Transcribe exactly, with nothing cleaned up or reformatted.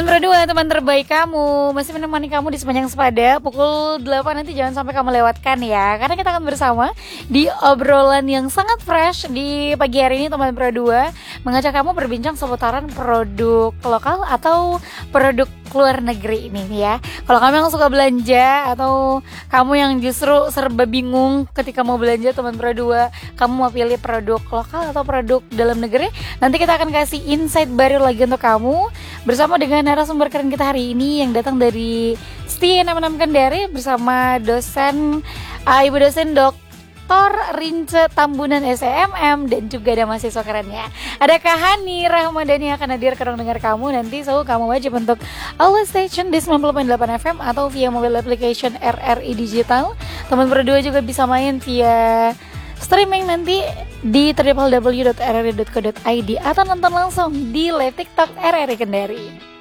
Teman berdua, teman terbaik kamu, masih menemani kamu di sepanjang sepada pukul delapan nanti, jangan sampai kamu lewatkan ya. Karena kita akan bersama di obrolan yang sangat fresh di pagi hari ini, teman berdua, mengajak kamu berbincang seputaran produk lokal atau produk luar negeri ini ya. Kalau kamu yang suka belanja atau kamu yang justru serba bingung ketika mau belanja, teman berdua, kamu mau pilih produk lokal atau produk dalam negeri, nanti kita akan kasih insight baru lagi untuk kamu bersama dengan narasumber keren kita hari ini yang datang dari Setia enam enam Kendari bersama dosen uh, Ibu dosen Doktor Rince Tambunan S E M M dan juga ada mahasiswa kerennya. Ada Kak Hani Rahmadani yang akan hadir ke ruang dengar kamu nanti. So kamu wajib untuk always station di sembilan puluh koma delapan F M atau via mobile application R R I Digital. Teman berdua juga bisa main via streaming nanti di w w w dot r r i dot co dot i d atau nonton langsung di live TikTok R R I Kendari.